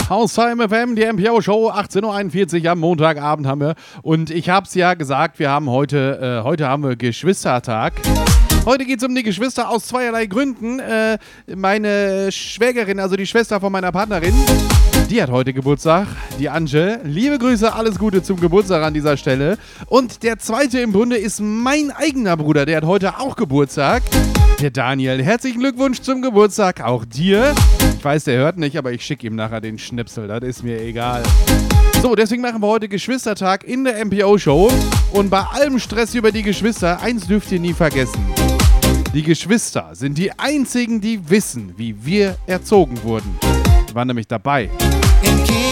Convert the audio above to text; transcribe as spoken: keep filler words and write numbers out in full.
Haustime F M, die M P O-Show, achtzehn Uhr einundvierzig am Montagabend haben wir. Und ich hab's ja gesagt, wir haben heute, äh, heute haben wir Geschwistertag. Heute geht es um die Geschwister aus zweierlei Gründen. Äh, meine Schwägerin, also die Schwester von meiner Partnerin, die hat heute Geburtstag, die Anje. Liebe Grüße, alles Gute zum Geburtstag an dieser Stelle. Und der zweite im Bunde ist mein eigener Bruder, der hat heute auch Geburtstag. Der Daniel. Herzlichen Glückwunsch zum Geburtstag, auch dir. Ich weiß, der hört nicht, aber ich schicke ihm nachher den Schnipsel, das ist mir egal. So, deswegen machen wir heute Geschwistertag in der M P O-Show. Und bei allem Stress über die Geschwister, eins dürft ihr nie vergessen. Die Geschwister sind die einzigen, die wissen, wie wir erzogen wurden. Die waren nämlich dabei.